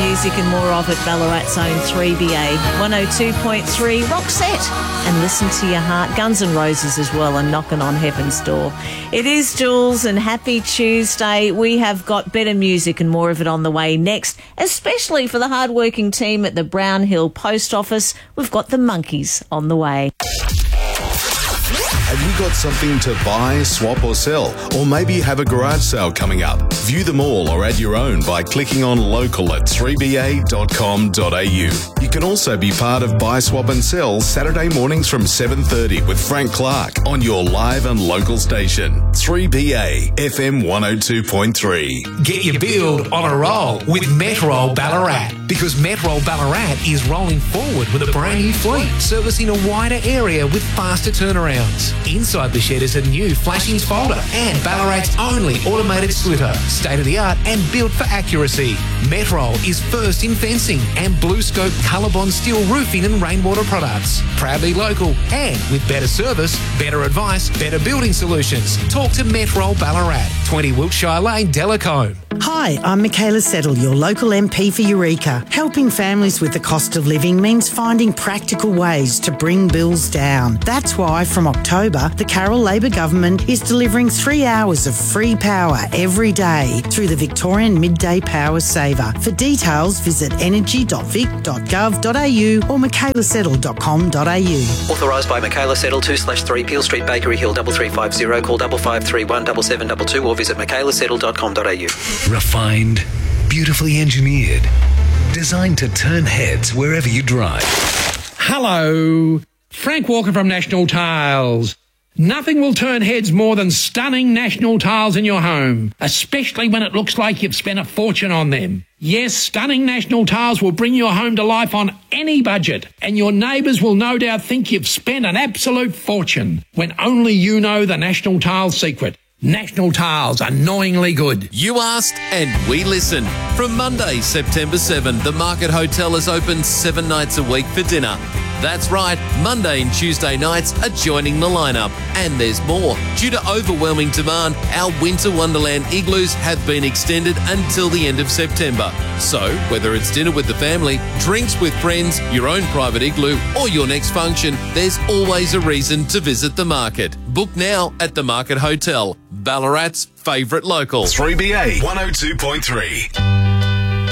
music and more of it, Ballarat's own 3BA. 102.3 Roxette. And Listen to Your Heart. Guns N' Roses as well, and Knocking on Heaven's Door. It is Jules, and happy Tuesday. We have got better music and more of it on the way next, especially for the hardworking team at the Brown Hill Post Office. We've got the Monkeys on the way. Have you got something to buy, swap or sell? Or maybe you have a garage sale coming up? View them all or add your own by clicking on local at 3ba.com.au. You can also be part of Buy, Swap and Sell Saturday mornings from 7:30 with Frank Clark on your live and local station. 3BA FM 102.3. Get your build on a roll with Metrol Ballarat, because Metrol Ballarat is rolling forward with a brand new fleet, servicing a wider area with faster turnarounds. Inside the shed is a new flashings folder and Ballarat's only automated slitter, state-of-the-art and built for accuracy. Metrol is first in fencing and BlueScope Colorbond steel roofing and rainwater products. Proudly local and with better service, better advice, better building solutions. Talk to Metrol Ballarat, 20 Wiltshire Lane, Delacombe. Hi, I'm Michaela Settle, your local MP for Eureka. Helping families with the cost of living means finding practical ways to bring bills down. That's why from October, the Carroll Labor Government is delivering 3 hours of free power every day through the Victorian Midday Power Saver. For details, visit energy.vic.gov.au or michaelasettle.com.au. Authorised by Michaela Settle, 2/3 Peel Street, Bakery Hill, 3350. Call 5531 7722 or visit michaelasettle.com.au. Refined, beautifully engineered, designed to turn heads wherever you drive. Hello, Frank Walker from National Tiles. Nothing will turn heads more than stunning National Tiles in your home, especially when it looks like you've spent a fortune on them. Yes, stunning National Tiles will bring your home to life on any budget, and your neighbours will no doubt think you've spent an absolute fortune, when only you know the National Tiles secret. National Tiles, annoyingly good. You asked and we listen. From Monday, September 7, the Market Hotel is open 7 nights a week for dinner. That's right, Monday and Tuesday nights are joining the lineup. And there's more. Due to overwhelming demand, our Winter Wonderland igloos have been extended until the end of September. So, whether it's dinner with the family, drinks with friends, your own private igloo, or your next function, there's always a reason to visit the market. Book now at the Market Hotel, Ballarat's favourite local. 3BA 102.3.